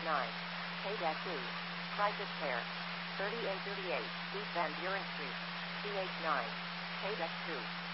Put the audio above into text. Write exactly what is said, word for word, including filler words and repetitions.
nine, K two, private pair, thirty and thirty-eight, East Van Buren Street, C H nine, K two.